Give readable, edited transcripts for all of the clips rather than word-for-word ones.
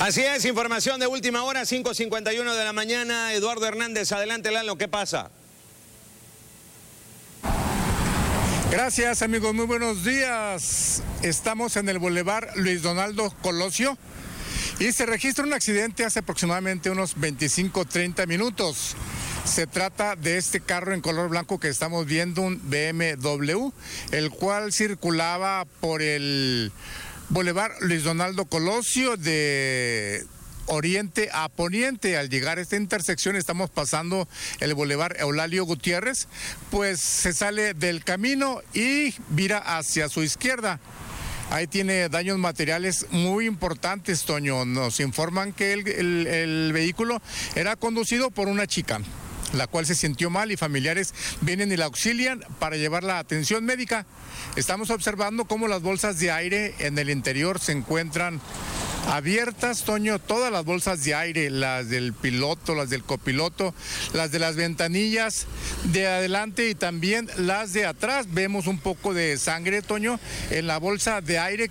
Así es, información de última hora, 5:51 de la mañana. Eduardo Hernández, adelante, Lalo, ¿qué pasa? Gracias, amigos, muy buenos días. Estamos en el Boulevard Luis Donaldo Colosio y se registra un accidente hace aproximadamente unos 25-30 minutos. Se trata de este carro en color blanco que estamos viendo, un BMW, el cual circulaba por el Boulevard Luis Donaldo Colosio de oriente a poniente. Al llegar a esta intersección estamos pasando el Boulevard Eulalio Gutiérrez, pues se sale del camino y vira hacia su izquierda. Ahí tiene daños materiales muy importantes, Toño. Nos informan que el vehículo era conducido por una chica, la cual se sintió mal y familiares vienen y la auxilian para llevarla a atención médica. Estamos observando cómo las bolsas de aire en el interior se encuentran abiertas, Toño, todas las bolsas de aire, las del piloto, las del copiloto, las de las ventanillas de adelante y también las de atrás. Vemos un poco de sangre, Toño, en la bolsa de aire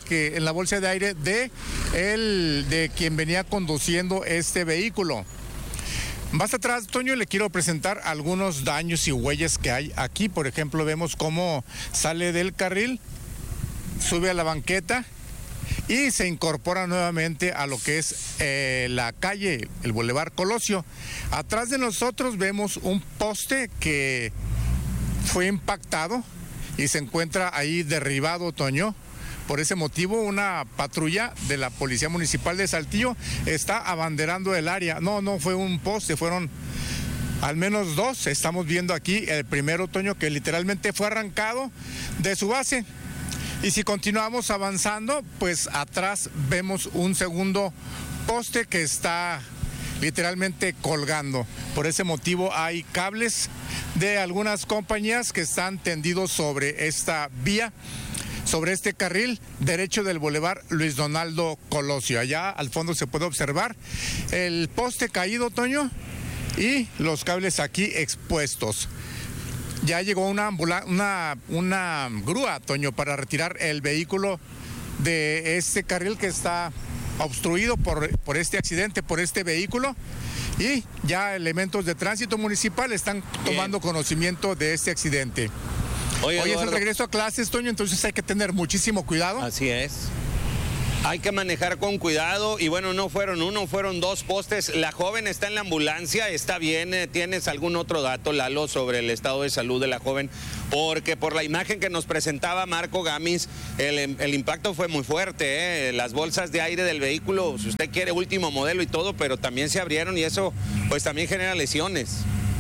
de quien venía conduciendo este vehículo. Más atrás, Toño, le quiero presentar algunos daños y huellas que hay aquí. Por ejemplo, vemos cómo sale del carril, sube a la banqueta y se incorpora nuevamente a lo que es la calle, el Boulevard Colosio. Atrás de nosotros vemos un poste que fue impactado y se encuentra ahí derribado, Toño. Por ese motivo, una patrulla de la Policía Municipal de Saltillo está abanderando el área. No fue un poste, fueron al menos dos. Estamos viendo aquí el primero, Toño, que literalmente fue arrancado de su base. Y si continuamos avanzando, pues atrás vemos un segundo poste que está literalmente colgando. Por ese motivo hay cables de algunas compañías que están tendidos sobre esta vía, sobre este carril derecho del Boulevard Luis Donaldo Colosio. Allá al fondo se puede observar el poste caído, Toño, y los cables aquí expuestos. Ya llegó una grúa, Toño, para retirar el vehículo de este carril que está obstruido por este accidente, por este vehículo, y ya elementos de tránsito municipal están tomando conocimiento de este accidente. Hoy es el regreso a clases, Toño, entonces hay que tener muchísimo cuidado. Así es. Hay que manejar con cuidado y bueno, no fueron uno, fueron dos postes. La joven está en la ambulancia, está bien. ¿Tienes algún otro dato, Lalo, sobre el estado de salud de la joven? Porque por la imagen que nos presentaba Marco Gamis, el impacto fue muy fuerte, ¿eh? Las bolsas de aire del vehículo, si usted quiere, último modelo y todo, pero también se abrieron y eso pues también genera lesiones.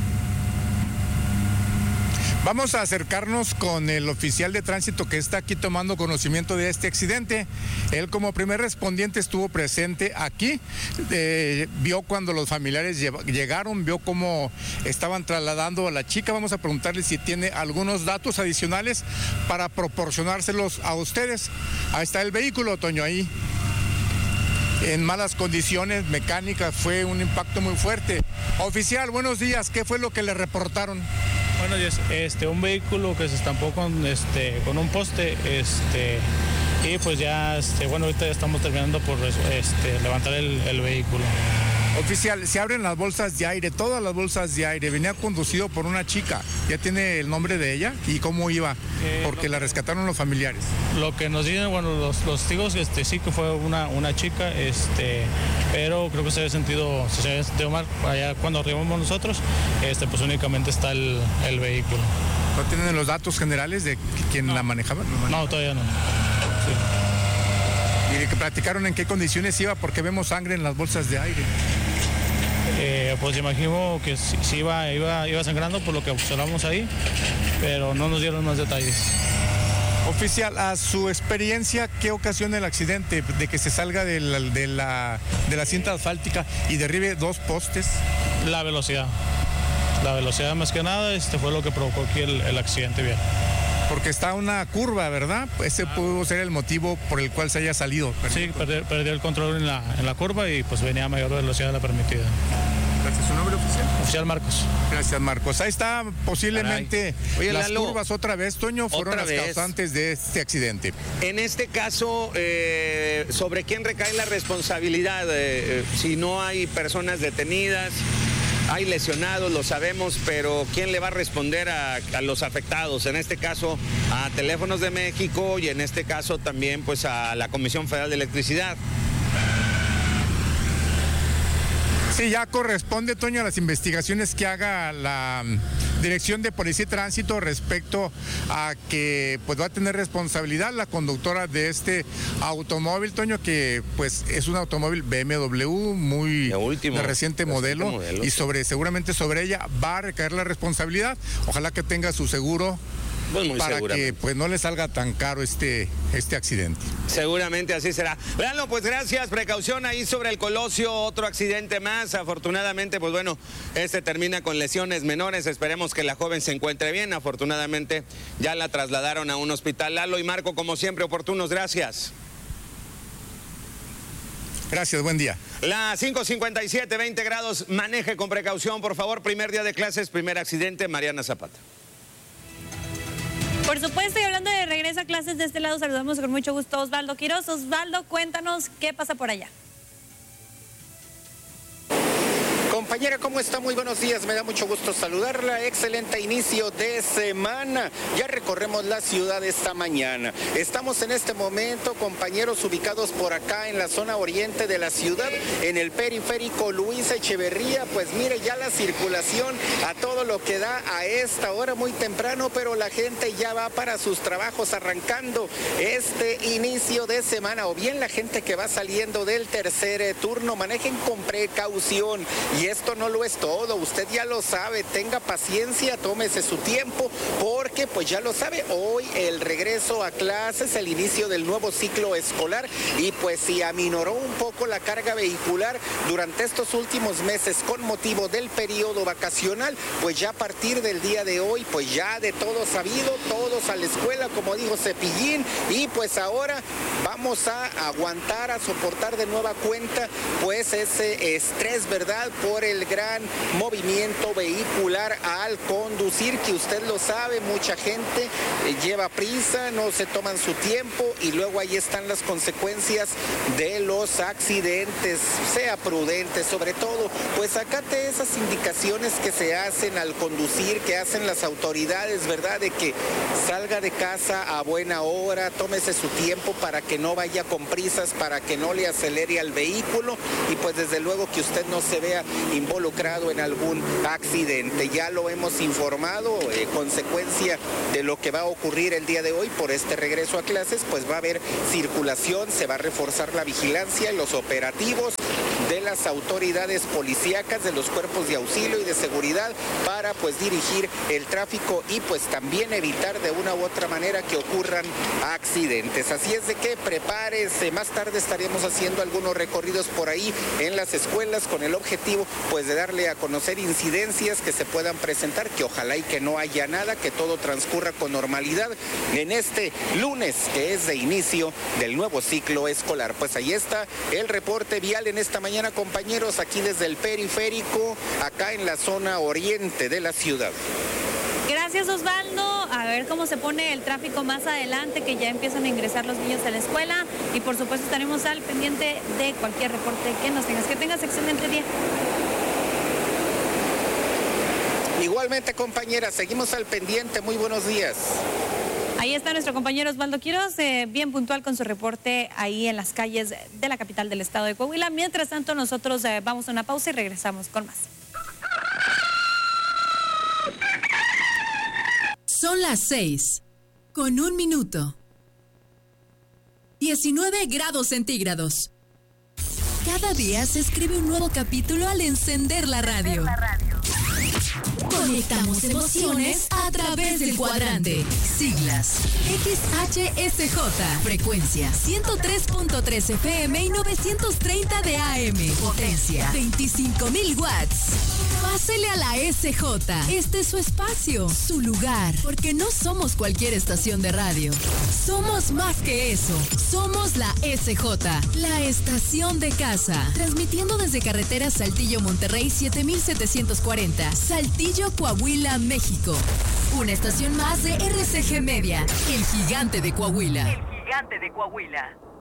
Vamos a acercarnos con el oficial de tránsito que está aquí tomando conocimiento de este accidente. Él, como primer respondiente, estuvo presente aquí, vio cuando los familiares llegaron, vio cómo estaban trasladando a la chica. Vamos a preguntarle si tiene algunos datos adicionales para proporcionárselos a ustedes. Ahí está el vehículo, Toño, ahí en malas condiciones mecánicas, fue un impacto muy fuerte. Oficial, buenos días, ¿qué fue lo que le reportaron? Buenos días, un vehículo que se estampó con un poste, y pues ya, ahorita ya estamos terminando por levantar el vehículo. Oficial, se abren las bolsas de aire, todas las bolsas de aire. Venía conducido por una chica. ¿Ya tiene el nombre de ella? ¿Y cómo iba? Porque la rescataron los familiares. Lo que nos dicen, los testigos, sí que fue una chica, pero creo que se había sentido mal. Allá cuando arribamos nosotros, pues únicamente está el vehículo. ¿No tienen los datos generales de quién la manejaba? No, todavía no. Sí. ¿Y que platicaron en qué condiciones iba? Porque vemos sangre en las bolsas de aire. Pues imagino que sí iba sangrando por lo que observamos ahí, pero no nos dieron más detalles. Oficial, a su experiencia, ¿qué ocasiona el accidente de que se salga de la cinta asfáltica y derribe dos postes? La velocidad más que nada fue lo que provocó aquí el accidente, bien. Porque está una curva, ¿verdad? Ese pudo ser el motivo por el cual se haya salido. Sí, perdió el control en la curva y pues venía a mayor velocidad de la permitida. Gracias. ¿Su nombre oficial? Oficial Marcos. Gracias, Marcos. Ahí está posiblemente. Oye, las Lalo, curvas otra vez, Toño, fueron las causantes de este accidente. En este caso, ¿sobre quién recae la responsabilidad? Si no hay personas detenidas, hay lesionados, lo sabemos, pero ¿quién le va a responder a los afectados? En este caso, a Teléfonos de México y en este caso también pues a la Comisión Federal de Electricidad. Sí, ya corresponde, Toño, a las investigaciones que haga la Dirección de Policía y Tránsito respecto a que pues va a tener responsabilidad la conductora de este automóvil, Toño, que pues es un automóvil BMW muy de reciente modelo y seguramente sobre ella va a recaer la responsabilidad. Ojalá que tenga su seguro. Pues para que pues no le salga tan caro este accidente. Seguramente así será. Véanlo, pues gracias, precaución ahí sobre el Colosio, otro accidente más. Afortunadamente, pues bueno, termina con lesiones menores. Esperemos que la joven se encuentre bien. Afortunadamente ya la trasladaron a un hospital. Lalo y Marco, como siempre, oportunos, gracias. Gracias, buen día. La 5:57, 20 grados, maneje con precaución, por favor. Primer día de clases, primer accidente, Mariana Zapata. Por supuesto, y hablando de regreso a clases, de este lado saludamos con mucho gusto a Osvaldo Quiroz. Osvaldo, cuéntanos qué pasa por allá. Compañera, ¿cómo está? Muy buenos días, me da mucho gusto saludarla. Excelente inicio de semana. Ya recorremos la ciudad esta mañana. Estamos en este momento, compañeros, ubicados por acá en la zona oriente de la ciudad, en el periférico Luis Echeverría. Pues mire, ya la circulación a todo lo que da a esta hora, muy temprano, pero la gente ya va para sus trabajos arrancando este inicio de semana. O bien la gente que va saliendo del tercer turno, manejen con precaución. Y esto no lo es todo, usted ya lo sabe, tenga paciencia, tómese su tiempo, porque pues ya lo sabe, hoy el regreso a clases, el inicio del nuevo ciclo escolar, y pues si aminoró un poco la carga vehicular durante estos últimos meses con motivo del periodo vacacional, pues ya a partir del día de hoy, pues ya de todo sabido, todos a la escuela, como dijo Cepillín, y pues ahora vamos a aguantar, a soportar de nueva cuenta pues ese estrés, ¿verdad?, por el gran movimiento vehicular al conducir, que usted lo sabe, mucha gente lleva prisa, no se toman su tiempo y luego ahí están las consecuencias de los accidentes. Sea prudente, sobre todo, pues acate esas indicaciones que se hacen al conducir, que hacen las autoridades, ¿verdad?, de que salga de casa a buena hora, tómese su tiempo para que no vaya con prisas, para que no le acelere al vehículo y pues desde luego que usted no se vea involucrado en algún accidente. Ya lo hemos informado, consecuencia de lo que va a ocurrir el día de hoy por este regreso a clases, pues va a haber circulación, se va a reforzar la vigilancia y los operativos de las autoridades policíacas, de los cuerpos de auxilio y de seguridad para pues dirigir el tráfico y pues también evitar de una u otra manera que ocurran accidentes. Así es de que prepárese, más tarde estaremos haciendo algunos recorridos por ahí en las escuelas con el objetivo pues de darle a conocer incidencias que se puedan presentar, que ojalá y que no haya nada, que todo transcurra con normalidad en este lunes que es de inicio del nuevo ciclo escolar. Pues ahí está el reporte vial en esta mañana, compañeros, aquí desde el periférico, acá en la zona oriente de la ciudad. Gracias, Osvaldo. A ver cómo se pone el tráfico más adelante, que ya empiezan a ingresar los niños a la escuela. Y por supuesto estaremos al pendiente de cualquier reporte que nos tengas. Que tengas excelente día. Igualmente, compañera, seguimos al pendiente. Muy buenos días. Ahí está nuestro compañero Osvaldo Quiroz, bien puntual con su reporte ahí en las calles de la capital del estado de Coahuila. Mientras tanto, nosotros vamos a una pausa y regresamos con más. Son las 6:01. 19 grados centígrados. Cada día se escribe un nuevo capítulo al encender la radio. Conectamos emociones a través del cuadrante. Siglas: XHSJ. Frecuencia: 103.3 FM y 930 de AM. Potencia: 25,000 watts. Pásele a la SJ. Este es su espacio, su lugar. Porque no somos cualquier estación de radio. Somos más que eso. Somos la SJ, la estación de casa. Transmitiendo desde carretera Saltillo-Monterrey 7740. Saltillo, Coahuila, México. Una estación más de RCG Media. El gigante de Coahuila. El gigante de Coahuila.